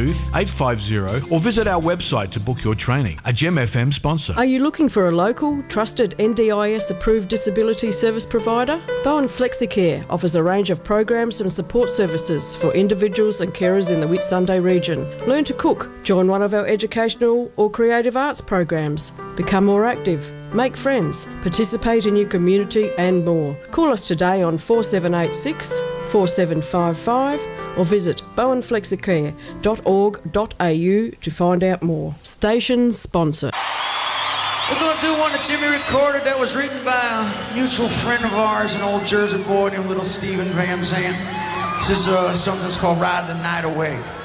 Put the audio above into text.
850 or visit our website to book your training. A Gem FM sponsor. Are you looking for a local, trusted NDIS approved disability service provider? Bowen Flexicare offers a range of programs and support services for individuals and carers in the Whitsunday region. Learn to cook, join one of our educational or creative arts programs, become more active, make friends, participate in your community and more. Call us today on 4786 4755 or visit bowenflexicare.org.au to find out more. Station sponsor. We're going to do one that Jimmy recorded that was written by a mutual friend of ours, an old Jersey boy named Little Stephen Van Zandt. This is something that's called Ride the Night Away.